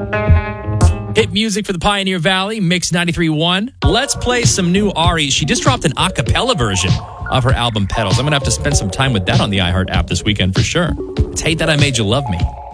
Hit music for the Pioneer Valley, Mix 93.1. Let's play some new Ari. She just dropped an a cappella version of her album Petals. I'm going to have to spend some time with that on the iHeart app this weekend for sure. It's Hate That I Made You Love Me.